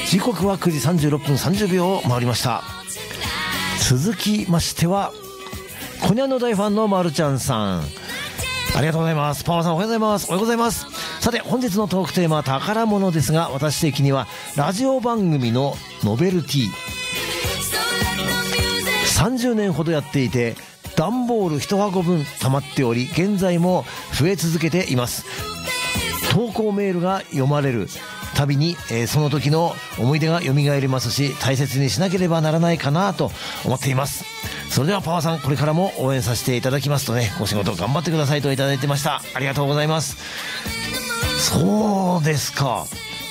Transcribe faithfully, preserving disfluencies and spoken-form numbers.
時刻はくじさんじゅうろっぷんさんじゅうびょうを回りました。続きましてはコニャンの大ファンのまるちゃんさん、ありがとうございます。パワーさんおはようございます。おはようございます。さて本日のトークテーマは宝物ですが、私的にはラジオ番組のノベルティ。さんじゅうねんほどやっていて段ボールいち箱分溜まっており、現在も増え続けています。投稿メールが読まれるたびに、えー、その時の思い出が蘇りますし、大切にしなければならないかなと思っています。それではパワーさん、これからも応援させていただきますとね、ご仕事頑張ってくださいといただいてました。ありがとうございます。そうですか。